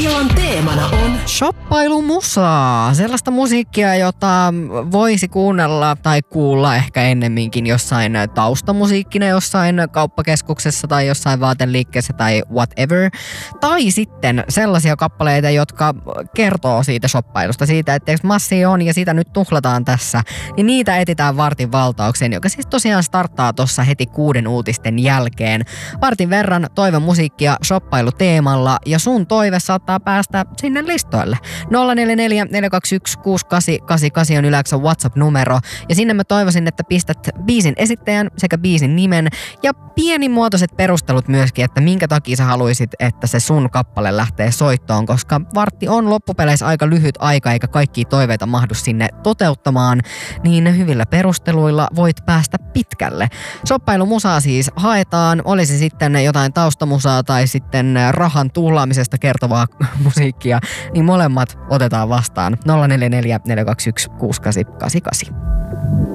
Radioillan teemana on shoppailumusaa. Sellaista musiikkia, jota voisi kuunnella tai kuulla ehkä ennemminkin jossain taustamusiikkina jossain kauppakeskuksessa tai jossain vaateliikkeessä tai whatever. Tai sitten sellaisia kappaleita, jotka kertoo siitä shoppailusta, siitä, että massia on ja sitä nyt tuhlataan tässä. Niin niitä etsitään vartin valtaukseen, joka siis tosiaan starttaa tuossa heti 6 uutisten jälkeen. Vartin verran toivemusiikkia shoppailuteemalla ja sun toive saattaa päästä sinne listoille. 044 421 6888 on Yle X:n WhatsApp-numero ja sinne mä toivoisin, että pistät biisin esittäjän sekä biisin nimen ja pienimuotoiset perustelut myöskin, että minkä takia sä haluisit, että se sun kappale lähtee soittoon, koska vartti on loppupeleissä aika lyhyt aika eikä kaikkia toiveita mahdu sinne toteuttamaan, niin hyvillä perusteluilla voit päästä pitkälle. Shoppailumusaa siis haetaan, olisi sitten jotain taustamusaa tai sitten rahan tuhlaamisesta kertovaa musiikkia, niin molemmat otetaan vastaan. 044 421 6888.